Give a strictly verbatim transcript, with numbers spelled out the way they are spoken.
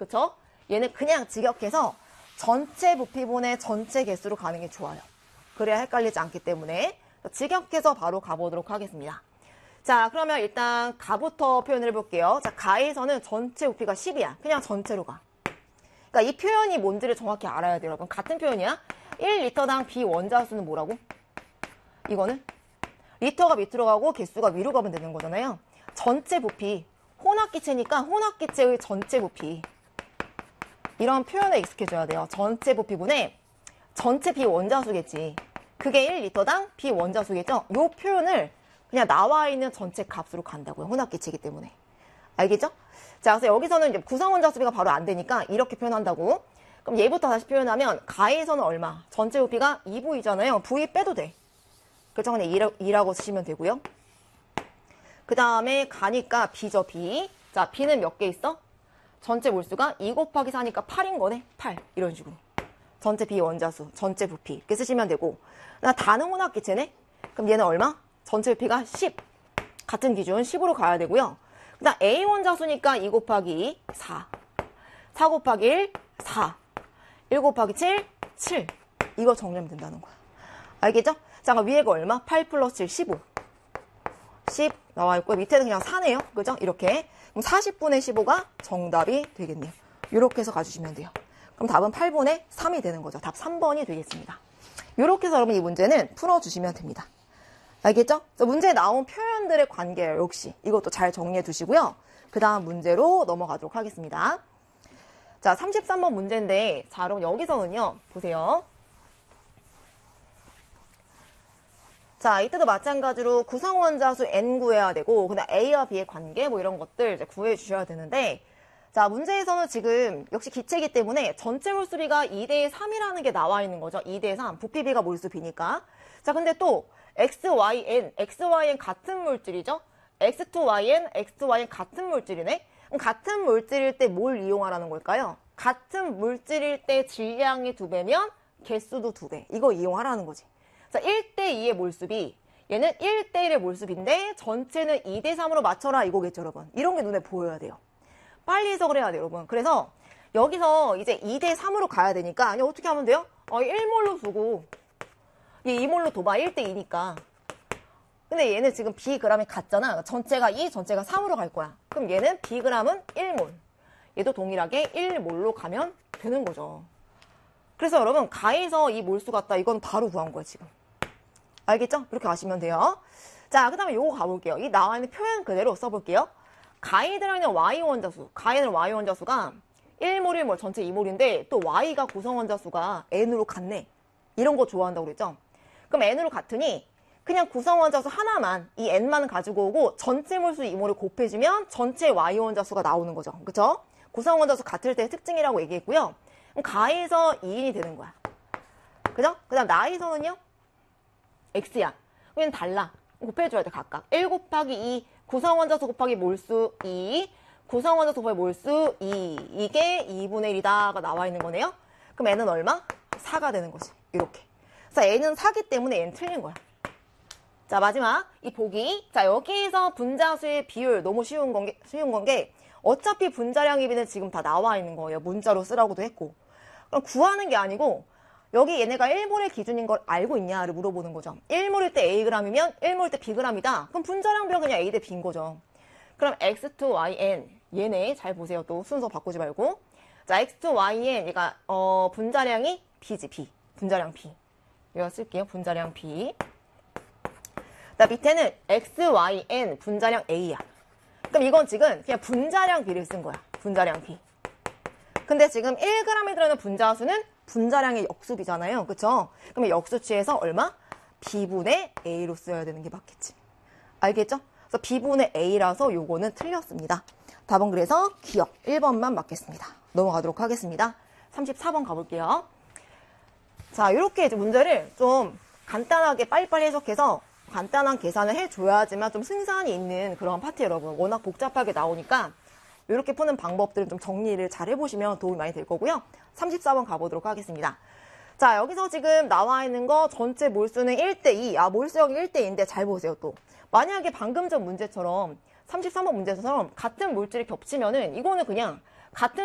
그쵸? 얘는 그냥 직역해서 전체 부피분의 전체 개수로 가는 게 좋아요. 그래야 헷갈리지 않기 때문에 직역해서 바로 가보도록 하겠습니다. 자, 그러면 일단 가부터 표현을 해볼게요. 자, 가에서는 전체 부피가 십이야. 그냥 전체로 가. 그러니까 이 표현이 뭔지를 정확히 알아야 돼요, 여러분. 같은 표현이야. 일 리터당 비원자수는 뭐라고? 이거는 리터가 밑으로 가고 개수가 위로 가면 되는 거잖아요. 전체 부피. 혼합기체니까 혼합기체의 전체 부피. 이런 표현에 익숙해져야 돼요. 전체 부피분의 전체 비원자수겠지. 그게 일 리터당 비원자수겠죠? 이 표현을 그냥 나와 있는 전체 값으로 간다고요. 혼합기체이기 때문에. 알겠죠? 자, 그래서 여기서는 이제 구성원자수비가 바로 안 되니까 이렇게 표현한다고. 그럼 얘부터 다시 표현하면 가에서는 얼마? 전체 부피가 이 부이잖아요. V 빼도 돼. 그래서 그냥 이라고 쓰시면 되고요. 그 다음에 가니까 B죠, B. 자, B는 몇 개 있어? 전체 몰수가 이 곱하기 사니까 팔인 거네. 팔. 이런 식으로. 전체 비원자수, 전체 부피. 이렇게 쓰시면 되고. 나 다는 혼합기체네? 그럼 얘는 얼마? 전체 부피가 십. 같은 기준 십으로 가야 되고요. 그 다음 A 원자수니까 이 곱하기 이, 사. 사 곱하기 일, 사. 일 곱하기 칠, 칠. 이거 정리하면 된다는 거야. 알겠죠? 자, 그럼 위에가 얼마? 팔 플러스 칠, 십오. 십 나와 있고 밑에는 그냥 사네요. 그죠? 이렇게. 그럼 사십분의 십오가 정답이 되겠네요. 이렇게 해서 가주시면 돼요. 그럼 답은 팔분의 삼이 되는 거죠. 답 삼 번이 되겠습니다. 이렇게 해서 여러분 이 문제는 풀어주시면 됩니다. 알겠죠? 문제에 나온 표현들의 관계예요. 역시 이것도 잘 정리해 두시고요. 그 다음 문제로 넘어가도록 하겠습니다. 자, 삼십삼 번 문제인데, 자, 여러분 여기서는요, 보세요. 자, 이때도 마찬가지로 구성원자수 n 구해야 되고, 그다음 A와 B의 관계 뭐 이런 것들 이제 구해 주셔야 되는데, 자, 문제에서는 지금 역시 기체이기 때문에 전체 몰수비가 이 대 삼이라는 게 나와 있는 거죠. 이 대 삼. 부피비가 몰수 비니까. 자, 근데 또 X, Y, N, X, Y, N 같은 물질이죠. X 투 Y N, X 투 Y N 같은 물질이네. 그럼 같은 물질일 때 뭘 이용하라는 걸까요? 같은 물질일 때 질량이 두 배면 개수도 두 배. 이거 이용하라는 거지. 자, 일 대 이의 몰수비. 얘는 일 대 일의 몰수비인데 전체는 이 대 삼으로 맞춰라 이거겠죠, 여러분. 이런 게 눈에 보여야 돼요. 빨리 해석을 해야 돼요, 여러분. 그래서 여기서 이제 이 대 삼으로 가야 되니까 아니 어떻게 하면 돼요? 어, 일 몰로 두고 얘 이 몰로 둬봐. 일 대 이니까. 근데 얘는 지금 Bg이 같잖아. 전체가 이, 전체가 삼으로 갈 거야. 그럼 얘는 Bg은 일 몰. 얘도 동일하게 일 몰로 가면 되는 거죠. 그래서 여러분 가에서 이 몰수 같다. 이건 바로 구한 거예요, 지금. 알겠죠? 이렇게 아시면 돼요. 자, 그 다음에 요거 가볼게요. 이 나와 있는 표현 그대로 써볼게요. 가에 들어있는 Y 원자수. 가에는 Y 원자수가 일 몰, 일 몰, 전체 이 몰인데 또 Y가 구성원자수가 N으로 같네. 이런 거 좋아한다고 그랬죠? 그럼 N으로 같으니 그냥 구성원자수 하나만 이 N만 가지고 오고 전체 몰수 이 몰을 곱해주면 전체 Y 원자수가 나오는 거죠. 그쵸? 구성원자수 같을 때 특징이라고 얘기했고요. 그럼 가에서 이 인이 되는 거야. 그죠? 그 다음 나에서는요? X야. 그냥 달라. 곱해줘야 돼, 각각. 일 곱하기 이, 구성원자수 곱하기 몰수 이, 구성원자수 곱하기 몰수 이. 이게 이분의 일이다가 나와 있는 거네요. 그럼 N은 얼마? 사가 되는 거지. 이렇게. 그래서 N은 사기 때문에 N은 틀린 거야. 자, 마지막. 이 보기. 자, 여기에서 분자수의 비율 너무 쉬운 건 게, 쉬운 건 게 어차피 분자량 비는 지금 다 나와 있는 거예요. 문자로 쓰라고도 했고. 그럼 구하는 게 아니고 여기 얘네가 일 몰의 기준인 걸 알고 있냐를 물어보는 거죠. 일 몰일 때 Ag이면 일 몰일 때 Bg이다. 그럼 분자량비가 그냥 A 대 B인 거죠. 그럼 X 투 Y N 얘네 잘 보세요. 또 순서 바꾸지 말고. 자, X 투 Y N 얘가 어, 분자량이 B지, B. 분자량 B. 이거 쓸게요. 분자량 B. 나 밑에는 X, Y, N 분자량 A야. 그럼 이건 지금 그냥 분자량 B를 쓴 거야. 분자량 B. 근데 지금 일 그램에 들어있는 분자수는 분자량의 역수비잖아요. 그쵸? 그러면 역수치에서 얼마? B분의 A로 써야 되는 게 맞겠지. 알겠죠? 그래서 B분의 A라서 요거는 틀렸습니다. 답은 그래서 기억 일 번만 맞겠습니다. 넘어가도록 하겠습니다. 삼십사 번 가볼게요. 자, 이렇게 이제 문제를 좀 간단하게 빨리빨리 해석해서 간단한 계산을 해줘야지만 좀 승산이 있는 그런 파트 여러분. 워낙 복잡하게 나오니까 이렇게 푸는 방법들을 좀 정리를 잘 해보시면 도움이 많이 될 거고요. 삼십사 번 가보도록 하겠습니다. 자, 여기서 지금 나와 있는 거 전체 몰수는 일 대 이. 아, 몰수형이 일 대 이인데 잘 보세요, 또. 만약에 방금 전 문제처럼 삼십삼 번 문제처럼 같은 물질이 겹치면은 이거는 그냥 같은